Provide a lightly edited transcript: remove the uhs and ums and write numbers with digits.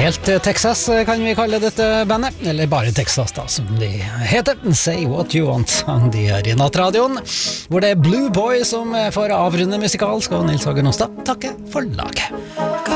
Helt Texas kan vi kalle dette bandet, eller bare Texas da, som de heter. Say What You Want, de her i Nattradioen, hvor det er Blue Boy som får avrunde musikalsk, og Nils Hagen Ostad takker for laget.